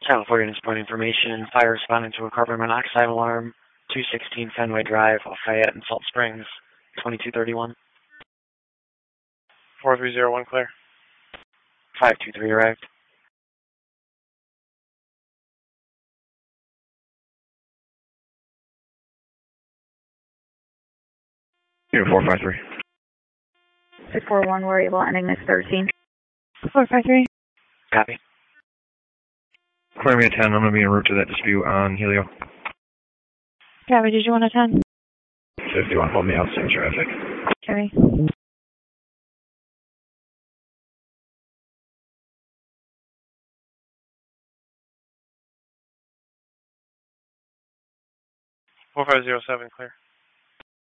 Channel 4 units point information. Fire responding to a carbon monoxide alarm. 216 Fenway Drive, Lafayette and Salt Springs. 2231. 4301, clear. 523 arrived. Unit 453. 641, we're able, ending next 13. 453. Copy. Clear me at 10. I'm going to be en route to that dispute on Helio. Copy, did you want a 10? 51, hold me out, same traffic. Copy. 4507, clear.